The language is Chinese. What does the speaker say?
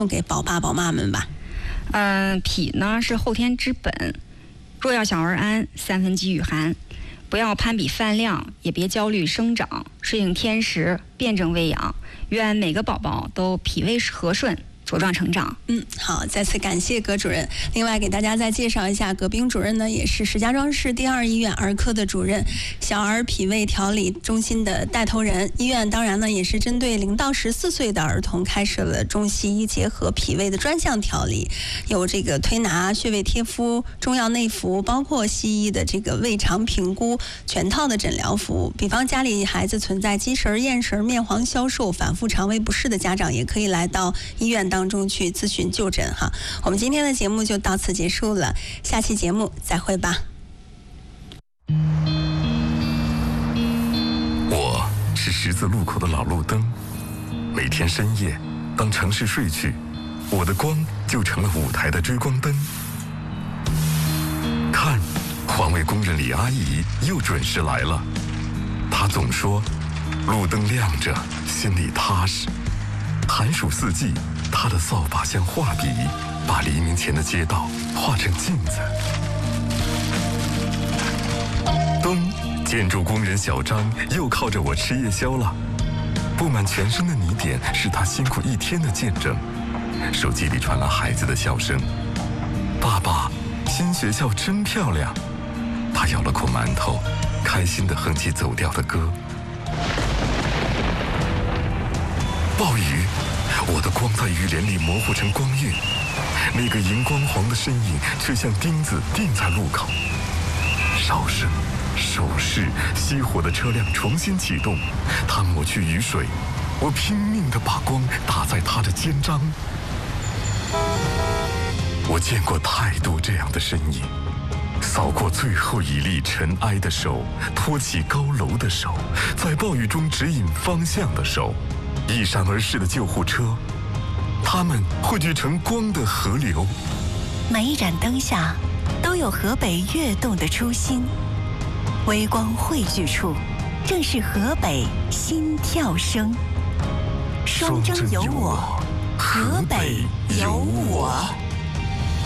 送给宝爸宝妈们吧。 脾呢是后天之本，若要小儿安，三分饥与寒。不要攀比饭量，也别焦虑生长，适应天时，辩证喂养。愿每个宝宝都脾胃和顺，茁壮成长。 好，再次感谢葛主任。另外给大家再介绍一下，葛冰主任呢也是石家庄市第2医院儿科的主任，小儿脾胃调理中心的带头人。医院当然呢也是针对0到14岁的儿童开设了中西医结合脾胃的专项调理，有这个推拿、穴位贴敷、中药内服，包括西医的这个胃肠评估，全套的诊疗服务。比方家里孩子存在积食、厌食、面黄消瘦、反复肠胃不适的家长，也可以来到医院当中去咨询就诊哈。我们今天的节目就到此结束了，下期节目再会吧。 我是十字路口的老路灯，每天深夜当城市睡去，我的光就成了舞台的追光灯。看，环卫工人李阿姨又准时来了，她总说路灯亮着心里踏实。寒暑四季，她的扫把像画笔，把黎明前的街道画成镜子。冬，建筑工人小张又靠着我吃夜宵了，布满全身的泥点是他辛苦一天的见证。手机里传来孩子的笑声：“爸爸，新学校真漂亮。”他咬了口馒头，开心地哼起走调的歌。暴雨，我的光在雨帘里模糊成光晕，那个荧光黄的身影却像钉子钉在路口。哨声、手势，熄火的车辆重新启动，他抹去雨水，我拼命地把光打在他的肩章。我见过太多这样的身影，扫过最后一粒尘埃的手，托起高楼的手，在暴雨中指引方向的手，一闪而逝的救护车，它们汇聚成光的河流。 每一盏灯下都有河北跃动的初心，微光汇聚处正是河北心跳声。双征有我，河北有我。